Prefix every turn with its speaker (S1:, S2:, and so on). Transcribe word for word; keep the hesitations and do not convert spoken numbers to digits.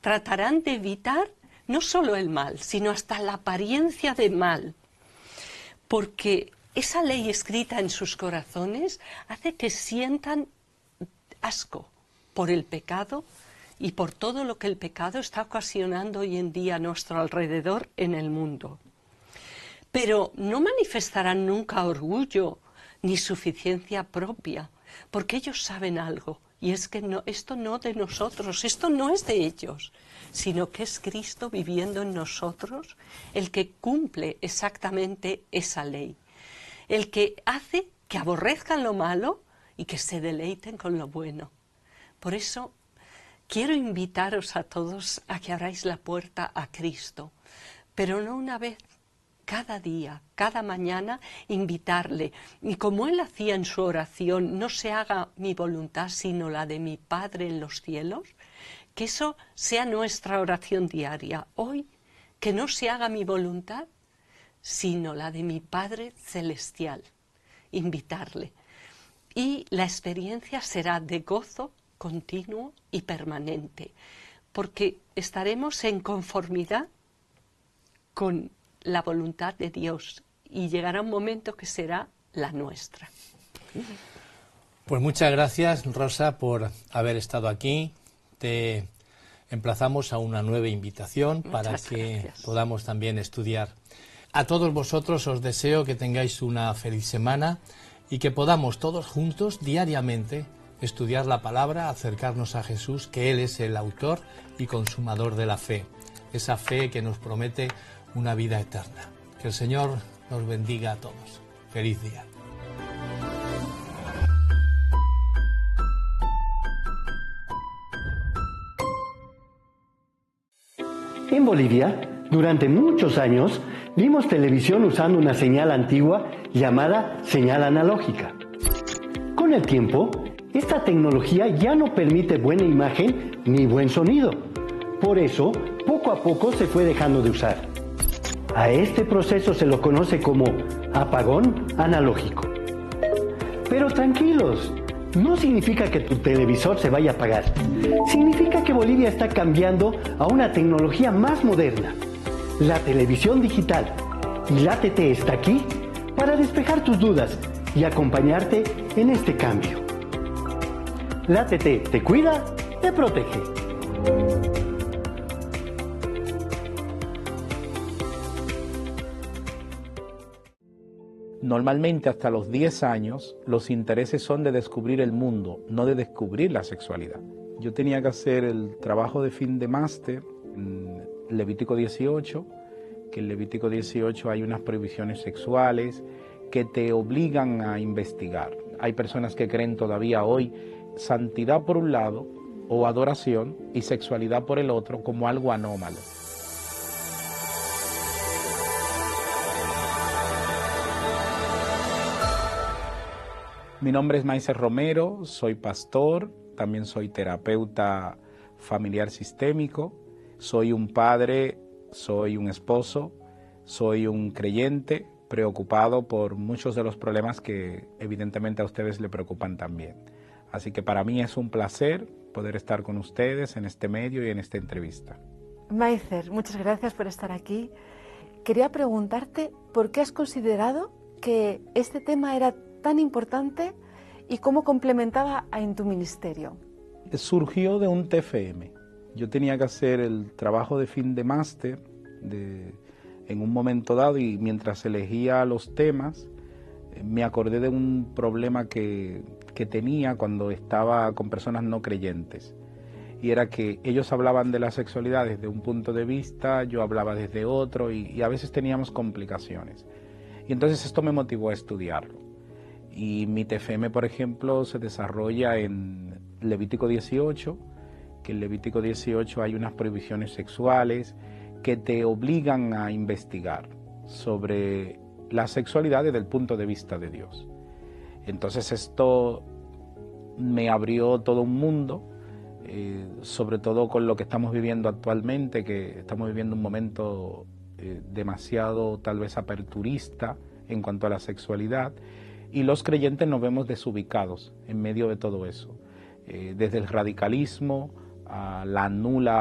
S1: tratarán de evitar no solo el mal, sino hasta la apariencia de mal, porque esa ley escrita en sus corazones hace que sientan asco por el pecado y por todo lo que el pecado está ocasionando hoy en día a nuestro alrededor en el mundo. Pero no manifestarán nunca orgullo ni suficiencia propia, porque ellos saben algo, y es que no, esto no de nosotros, esto no es de ellos, sino que es Cristo viviendo en nosotros el que cumple exactamente esa ley, el que hace que aborrezcan lo malo y que se deleiten con lo bueno. Por eso quiero invitaros a todos a que abráis la puerta a Cristo, pero no una vez, cada día, cada mañana, invitarle. Y como Él hacía en su oración, no se haga mi voluntad sino la de mi Padre en los cielos, que eso sea nuestra oración diaria. Hoy, que no se haga mi voluntad sino la de mi Padre celestial. Invitarle. Y la experiencia será de gozo continuo y permanente, porque estaremos en conformidad con la voluntad de Dios y llegará un momento que será la nuestra.
S2: Pues muchas gracias, Rosa, por haber estado aquí. Te emplazamos a una nueva invitación muchas para que gracias. Podamos también estudiar. A todos vosotros os deseo que tengáis una feliz semana y que podamos todos juntos diariamente estudiar la palabra, acercarnos a Jesús, que Él es el autor y consumador de la fe, esa fe que nos promete una vida eterna. Que el Señor nos bendiga a todos. Feliz día.
S3: En Bolivia, durante muchos años, vimos televisión usando una señal antigua llamada señal analógica. Con el tiempo, esta tecnología ya no permite buena imagen ni buen sonido. Por eso, poco a poco se fue dejando de usar. A este proceso se lo conoce como apagón analógico. Pero tranquilos, no significa que tu televisor se vaya a apagar. Significa que Bolivia está cambiando a una tecnología más moderna. La televisión digital. Y la A T T está aquí para despejar tus dudas y acompañarte en este cambio. La A T T te cuida, te protege.
S4: Normalmente hasta los diez años los intereses son de descubrir el mundo, no de descubrir la sexualidad. Yo tenía que hacer el trabajo de fin de máster en Levítico dieciocho, que en Levítico dieciocho hay unas prohibiciones sexuales que te obligan a investigar. Hay personas que creen todavía hoy santidad por un lado o adoración y sexualidad por el otro como algo anómalo. Mi nombre es Maiser Romero, soy pastor, también soy terapeuta familiar sistémico, soy un padre, soy un esposo, soy un creyente preocupado por muchos de los problemas que evidentemente a ustedes le preocupan también. Así que para mí es un placer poder estar con ustedes en este medio y en esta entrevista.
S5: Maiser, muchas gracias por estar aquí. Quería preguntarte por qué has considerado que este tema era tan importante y cómo complementaba en tu ministerio.
S4: Surgió de un T F M. Yo tenía que hacer el trabajo de fin de máster de, en un momento dado y mientras elegía los temas me acordé de un problema que, que tenía cuando estaba con personas no creyentes. Y era que ellos hablaban de la sexualidad desde un punto de vista, yo hablaba desde otro y, y a veces teníamos complicaciones. Y entonces esto me motivó a estudiarlo. Y mi T F M, por ejemplo, se desarrolla en Levítico dieciocho, que en Levítico dieciocho hay unas prohibiciones sexuales que te obligan a investigar sobre la sexualidad desde el punto de vista de Dios. Entonces esto me abrió todo un mundo, eh, sobre todo con lo que estamos viviendo actualmente, que estamos viviendo un momento eh, demasiado tal vez aperturista en cuanto a la sexualidad, y los creyentes nos vemos desubicados en medio de todo eso, eh, desde el radicalismo a la nula